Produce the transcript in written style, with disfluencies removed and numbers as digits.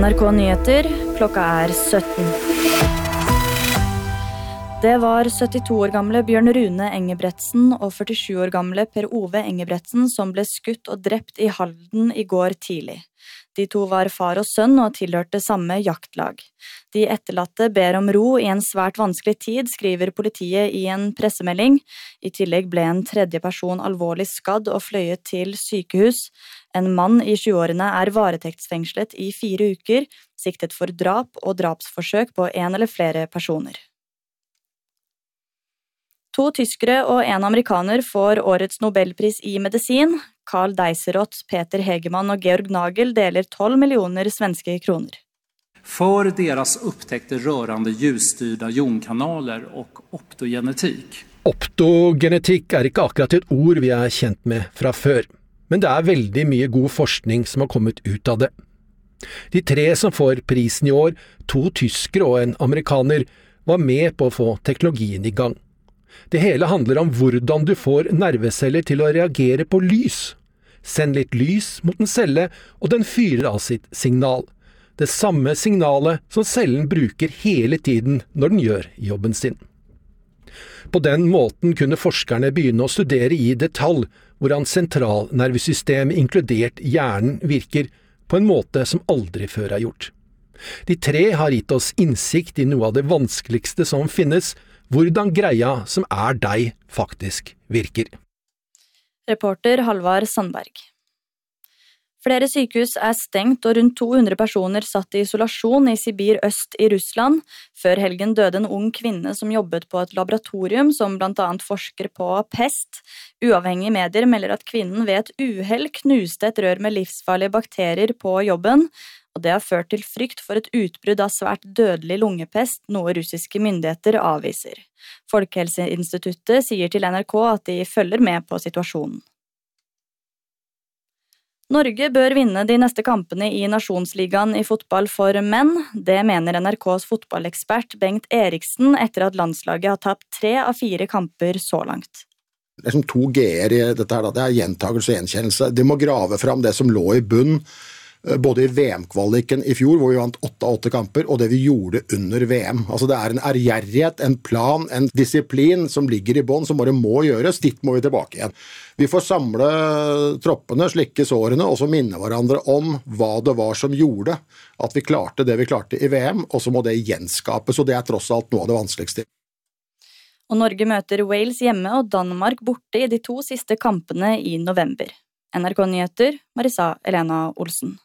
NRK Nyheter, klokka 17. Det var 72 år gamle Bjørn Rune Engebretsen og 47 år gamle Per Ove Engebretsen som ble skutt og drept i Halden i går tidlig. De to var far og sønn og tilhørte samme jaktlag. De etterlatte ber om ro i en svært vanskelig tid, skriver politiet i en pressemelding. I tillegg ble en tredje person alvorlig skadd og fløyet til sykehus. En mann i 20-årene er varetektsfengslet i 4 uker, siktet for drap og drapsforsøk på en eller flere personer. 2 tyskere og 1 amerikaner får årets Nobelpris i medisin. Karl Deiserot, Peter Hegemann og Georg Nagel deler 12 millioner svenske kroner. For deres upptäckte rørende ljusstyrda jonkanaler og optogenetikk. Optogenetikk er ikke akkurat et ord vi er kjent med fra før, men det er veldig mye god forskning som har kommet ut av det. De 3 som får prisen i år, 2 tyskere og en amerikaner, var med på å få teknologien i gang. Det hele handler om hvordan du får nerveceller til å reagere på lys. Send litt lys mot en celle, og den fyrer av sitt signal. Det samme signalet som cellen bruker hele tiden når den gjør jobben sin. På den måten kunne forskerne begynne å studere i detalj hvordan sentralnervesystemet inkludert hjernen virker på en måte som aldri før er gjort. De 3 har gitt oss innsikt i noe av det vanskeligste som finnes, hvordan greia som er deg faktisk virker. Reporter Halvard Sandberg. Flere sykehus er stengt og rundt 200 personer satt i isolasjon i Sibir øst i Russland. Før helgen døde en ung kvinne som jobbet på et laboratorium som blant annet forsker på pest. Uavhengige medier melder at kvinnen ved et uhell knuste et rør med livsfarlige bakterier på jobben, og det har ført til frykt for et utbrudd av svært dødelig lungepest, noe russiske myndigheter avviser. Folkehelseinstituttet sier til NRK at de følger med på situasjonen. Norge bør vinne de neste kampene i Nasjonsligaen i fotball for menn. Det mener NRKs fotballekspert Bengt Eriksen etter at landslaget har tapt 3 av 4 kamper så langt. Det er som 2 G-er i dette her, det er gjentagelse og gjenkjennelse. De må grave fram det som lå i bunn, både i VM-kvaliken i fjor, hvor vi vant 8 av 8 kamper, og det vi gjorde under VM. Altså det er en ærgjerrighet, en plan, en disiplin som ligger i bånn, som bare må gjøres. Dit må vi tilbake igjen. Vi får samle troppene, slikke sårene, og så minne hverandre om hva det var som gjorde at vi klarte det vi klarte i VM, og så må det gjenskapes, og det er tross alt noe av det vanskeligste. Og Norge møter Wales hjemme og Danmark borte i de 2 siste kampene i november. NRK Nyheter, Marisa Elena Olsen.